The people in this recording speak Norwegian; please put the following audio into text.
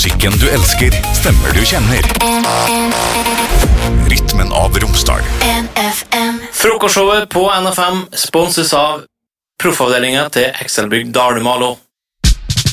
Musikken du elsker, stemmer du kjenner. Rytmen av Romsdal. NFM. Frokostshowet på NFM sponses av proffavdelingen til Excelbygg Dalmalo.